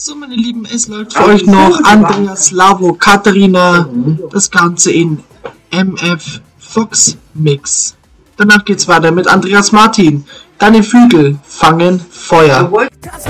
So, meine Lieben, es läuft für euch noch Andreas, Lavo, Katharina, das Ganze in MF Fox Mix. Danach geht's weiter mit Andreas Martin. Deine Flügel fangen Feuer.